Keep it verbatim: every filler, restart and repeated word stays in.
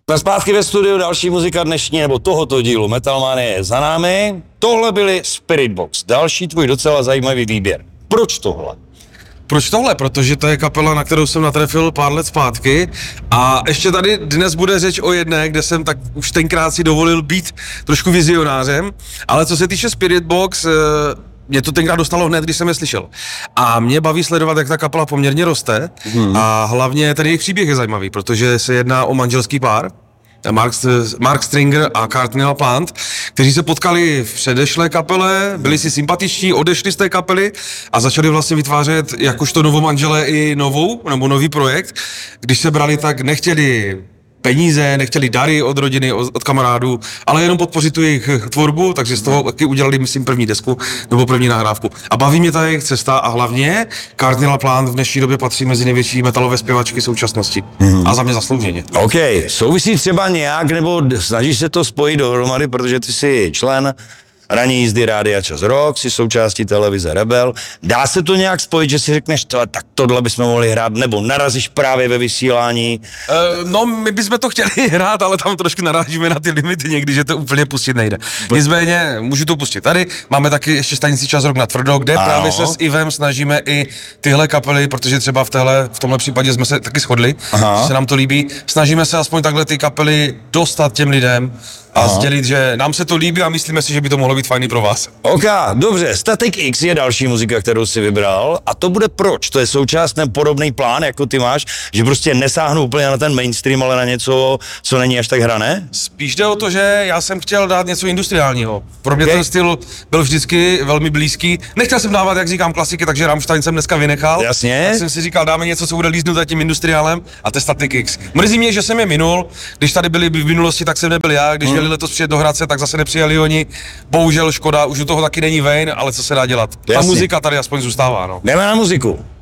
Jsme zpátky ve studiu, další muzika dnešní nebo tohoto dílu Metal Manie je za námi. Tohle byly Spiritbox, další tvůj docela zajímavý výběr. Proč tohle? Proč tohle? Protože to je kapela, na kterou jsem natrefil pár let zpátky a ještě tady dnes bude řeč o jedné, kde jsem tak už tenkrát si dovolil být trošku vizionářem, ale co se týče Spiritbox, mě to tenkrát dostalo hned, když jsem je slyšel. A mě baví sledovat, jak ta kapela poměrně roste hmm. a hlavně ten jejich příběh je zajímavý, protože se jedná o manželský pár, Mark, Mark Stringer a Courtney LaPlante, kteří se potkali v předešlé kapele, byli si sympatičtí, odešli z té kapely a začali vlastně vytvářet jakožto novomanželé i novou, nebo nový projekt. Když se brali, tak nechtěli peníze, nechtěli dary od rodiny, od, od kamarádů, ale jenom podpořit tu jejich tvorbu, takže z toho taky udělali, myslím, první desku nebo první nahrávku. A baví mě ta jejich cesta a hlavně Courtney LaPlante v dnešní době patří mezi největší metalové zpěvačky současnosti. Mm. A za mě zaslouženě. OK, souvisí třeba nějak, nebo snažíš se to spojit dohromady, protože ty jsi člen ranní jízdy Rádia Čas Rock, jsi součástí televize Rebel. Dá se to nějak spojit, že si řekneš, to, tak tohle bychom mohli hrát, nebo narazíš právě ve vysílání? Uh, no, my bychom to chtěli hrát, ale tam trošku narážíme na ty limity někdy, že to úplně pustit nejde. Nicméně, můžu to pustit tady. Máme taky ještě stanici Čas Rock na tvrdo, kde ano. právě se s Ivem snažíme i tyhle kapely, protože třeba v, téhle, v tomhle případě jsme se taky shodli, Aha. že se nám to líbí. Snažíme se aspoň takhle ty kapely dostat těm lidem a Aha. sdělit, že nám se to líbí a myslíme si, že by to mohlo být fajný pro vás. OK, dobře, Static X je další muzika, kterou si vybral a to bude proč? To je součástný podobný plán, jako ty máš, že prostě nesáhnu úplně na ten mainstream, ale na něco, co není až tak hrané? Spíš jde o to, že já jsem chtěl dát něco industriálního. Pro mě okay. ten styl byl vždycky velmi blízký. Nechtěl jsem dávat, jak říkám, klasiky, takže Rammstein jsem dneska vynechal. Jasně. Tak jsem si říkal, dáme něco, co bude líznut tím industriálem a to je Static X. Mrzí mě, že jsem je minul, když tady byli v minulosti, tak jsem nebyl já, když hmm. letos přijet do Hradce, tak zase nepřijeli oni. Bohužel škoda, už u toho taky není Vejn, ale co se dá dělat. Ta Jasně. muzika tady aspoň zůstává, no. Jdeme na muziku.